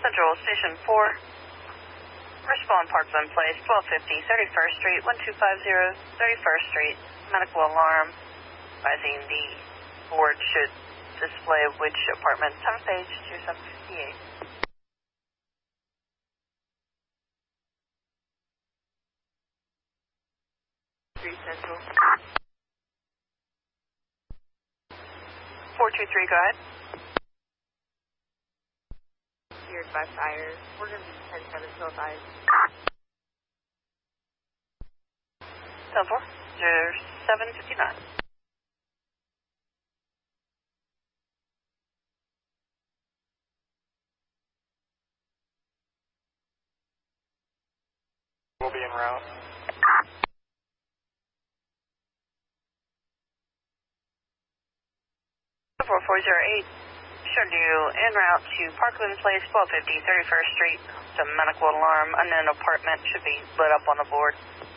Central Station 4. Respond Parkland Place, 1250 31st Street, 1250 31st Street. Medical alarm. Advising the board should display which apartment. 7th page, 2758. 3 Central. 423, go ahead. Seared by fire. We're going to be 10-7 till 5. 10-4, 0759. We'll be en route. 4408. Showed you en route to Parkland Place, 1250 31st Street. It's a medical alarm. Unknown apartment should be lit up on the board.